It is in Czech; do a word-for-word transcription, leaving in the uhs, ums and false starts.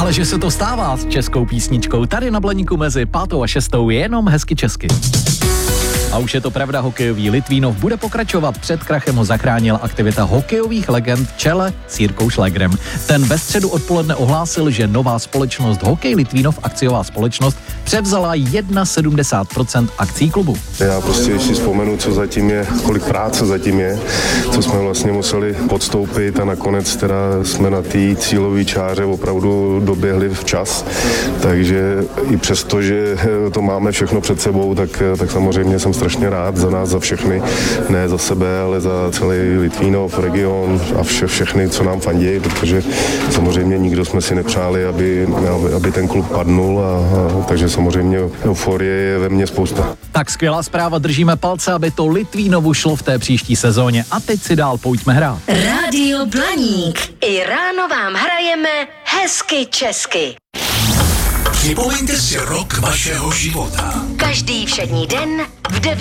Ale že se to stává s českou písničkou, tady na Blaníku mezi pátou a šestou je jenom hezky česky. A už je to pravda, hokejový Litvínov bude pokračovat. Před krachem ho zachránila aktivita hokejových legend v čele s Jirkou Šlegrem. Ten ve středu odpoledne ohlásil, že nová společnost Hokej Litvínov, akciová společnost, převzala sedmdesát procent akcí klubu. Já prostě ještě vzpomenu, co zatím je, kolik práce zatím je, co jsme vlastně museli podstoupit a nakonec teda jsme na té cílové čáře opravdu doběhli včas. Takže i přesto, že to máme všechno před sebou, tak, tak samozřejmě jsem strašně rád za nás, za všechny, ne za sebe, ale za celý Litvínov, region a vše, všechny, co nám fandí, protože samozřejmě nikdo jsme si nepřáli, aby, aby ten klub padnul, a, a, takže samozřejmě euforie je ve mně spousta. Tak skvělá zpráva, držíme palce, aby to Litvínovu šlo v té příští sezóně. A teď si dál pojďme hrát. Rádio Blaník. I ráno vám hrajeme hezky česky. Připomeňte si rok vašeho života. Každý všední den v devět